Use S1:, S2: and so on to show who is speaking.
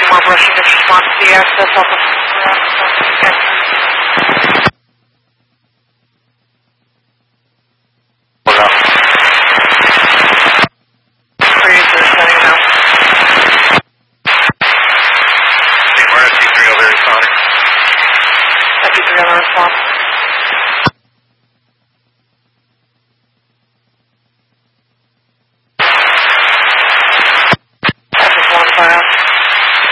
S1: more brushing in response to the access off of